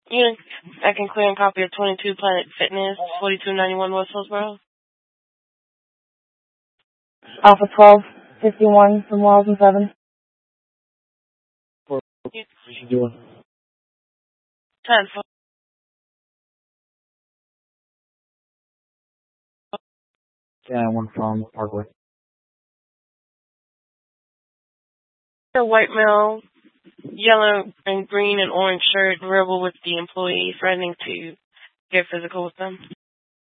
I can clear and copy of 22 Planet Fitness, 4291 West Hillsborough. Alpha 12, 51 from Wells and 7. What you doing? 10. Yeah, one from Parkway. A white male, yellow and green and orange shirt, verbal with the employee, threatening to get physical with them.